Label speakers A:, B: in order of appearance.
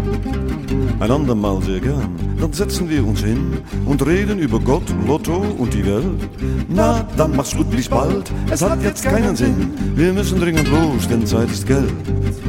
A: Ein andermal sehr gern, dann setzen wir uns hin und reden über Gott, Lotto und die Welt. Na, dann mach's gut, bis bald, es hat jetzt keinen Sinn, wir müssen dringend los, denn Zeit ist Geld.